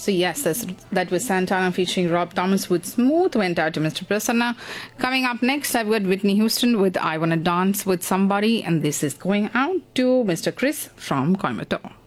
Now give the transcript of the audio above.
So yes, that was Santana featuring Rob Thomas with Smooth, went out to Mr. Prasanna. Coming up next, I've got Whitney Houston with I Wanna Dance with Somebody, and this is going out to Mr. Chris from Coimbatore.